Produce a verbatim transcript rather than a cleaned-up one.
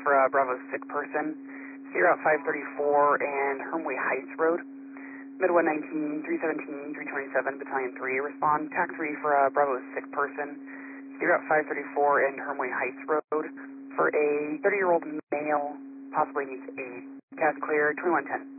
for uh, Bravo sick person. Zero out five thirty-four and Hermway Heights Road. Mid one nineteen, three seventeen, three twenty-seven, Battalion three, respond. T A C three for uh, Bravo sick person. Zero out five thirty-four and Hermway Heights Road for a thirty-year-old male, possibly needs aid. T A C clear, twenty-one ten.